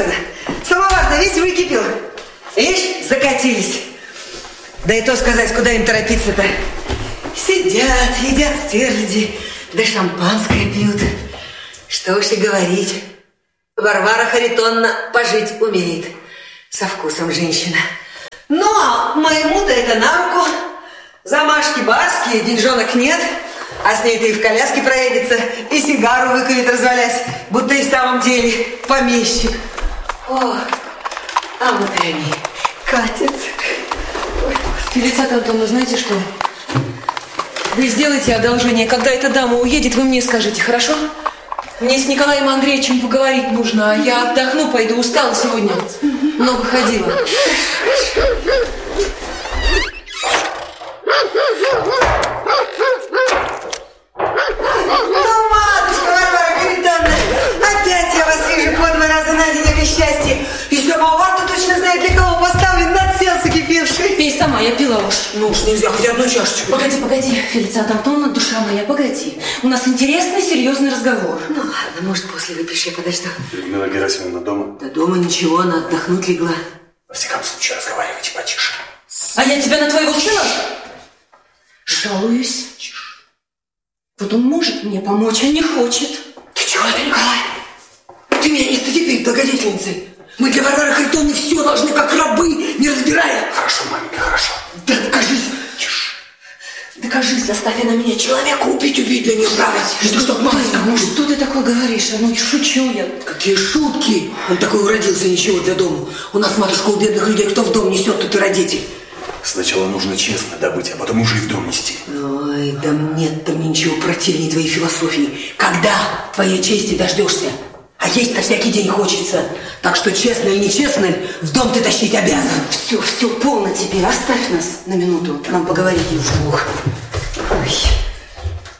сюда. Самовар-то весь выкипел. Видишь, закатились. Да и то сказать, куда им торопиться-то. Сидят, едят стерляди, да шампанское пьют. Что уж и говорить. Варвара Харитонна пожить умеет. Со вкусом женщина. Но моему-то это на руку. Замашки барские, деньжонок нет. А с ней-то и в коляске проедется, и сигару выкурит, развалясь, будто и в самом деле помещик. О, а вот и они катят. Фелицата Антоновна, знаете что? Вы сделайте одолжение. Когда эта дама уедет, вы мне скажите, хорошо? Мне с Николаем Андреевичем поговорить нужно, а я отдохну, пойду. Устала сегодня. Много ходила. Ну, матушка Варвара Харитонна, опять я вас вижу по 2 раза на день, это счастье. И самовар-то точно знает, для кого поставлен, надселся кипевший. Пей сама, я пила уж. Ну уж нельзя, хоть одну чашечку. Погоди, Фелицата Антоновна, душа моя, погоди. У нас интересный, серьезный разговор. Ну ладно, может, после выпьешь, я подожду. Людмила Герасимовна дома? Да дома ничего, она отдохнуть легла. Во всяком случае, разговаривайте потише. А я тебя на твоего сына жалуюсь. Вот он может мне помочь, а не хочет. Ты чего это, Николай? Ты меня не стыди перед благодетельницей. Мы для Варвары Харитонны все должны, как рабы, не разбирая. Хорошо, маменька, хорошо. Да докажись. Докажись, заставь на меня человека убить для нее править. Это чтоб матушка. Ну что ты такое говоришь? Ну шучу я. Какие шутки. Он такой уродился, ничего для дома. У нас, матушка, у бедных людей кто в дом несет, тот и родитель. Сначала нужно честно добыть, а потом уже и в дом нести. Ой, да нет-то мне ничего противнее твоей философии. Когда твоей чести дождешься? А есть-то всякий день хочется. Так что честно или нечестно, в дом ты тащить обязан. Все, полно тебе. Оставь нас на минуту. Нам поговорить нужно. Ух.